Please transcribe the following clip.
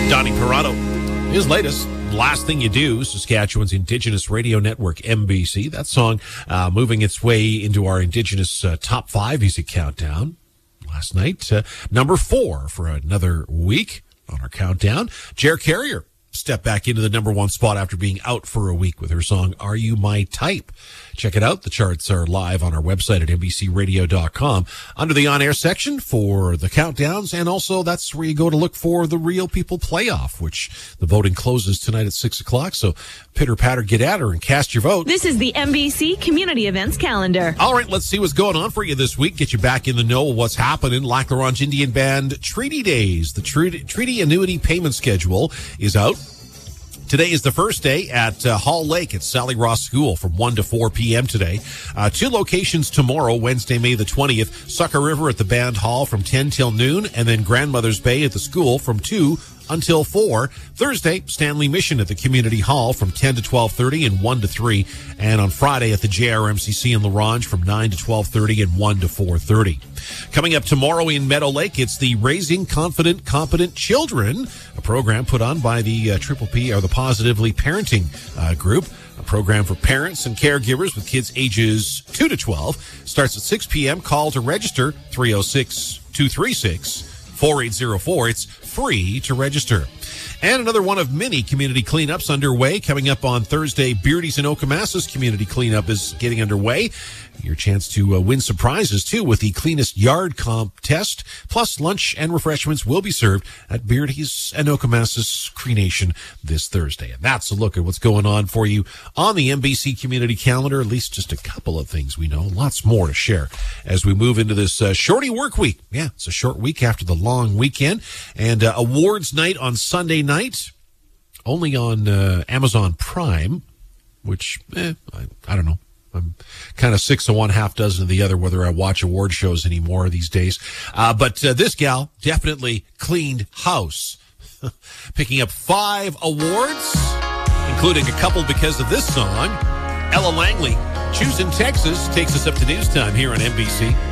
Donnie Parado. His latest, Last Thing You Do, Saskatchewan's Indigenous Radio Network, MBC. That song moving its way into our Indigenous Top 5 Music Countdown last night. Number 4 for another week on our countdown. Jer Carrier stepped back into the number 1 spot after being out for a week with her song, Are You My Type? Check it out. The charts are live on our website at nbcradio.com under the on-air section for the countdowns. And also that's where you go to look for the Real People Playoff, which the voting closes tonight at 6 o'clock. So pitter patter, get at her and cast your vote. This is the NBC Community Events Calendar. All right, let's see what's going on for you this week. Get you back in the know of what's happening. Lac La Ronge Indian Band Treaty Days. The Treaty Annuity Payment Schedule is out. Today is the first day at Hall Lake at Sally Ross School from 1 to 4 p.m. today. 2 locations tomorrow, Wednesday, May the 20th. Sucker River at the Band Hall from 10 till noon, and then Grandmother's Bay at the school from 2 until 4. Thursday, Stanley Mission at the Community Hall from 10 to 12:30 and 1 to 3. And on Friday at the JRMCC in La Ronge from 9 to 12:30 and 1 to 4:30. Coming up tomorrow in Meadow Lake, it's the Raising Confident, Competent Children, a program put on by the Triple P, or the Positively Parenting Group. A program for parents and caregivers with kids ages 2 to 12. Starts at 6 p.m. Call to register 306-236-4804. It's free to register. And another one of many community cleanups underway. Coming up on Thursday, Beardy's and Okamasa's community cleanup is getting underway. Your chance to win some prizes, too, with the Cleanest Yard Contest. Plus, lunch and refreshments will be served at Beardy's and Okamasa's Cremation this Thursday. And that's a look at what's going on for you on the NBC Community Calendar. At least just a couple of things we know. Lots more to share as we move into this shorty work week. Yeah, it's a short week after the long weekend. And awards night on Sunday night, only on Amazon Prime, which, I don't know. I'm kind of 6 of one, half dozen of the other, whether I watch award shows anymore these days. But this gal definitely cleaned house, picking up 5 awards, including a couple because of this song. Ella Langley, Choosing Texas, takes us up to news time here on NBC.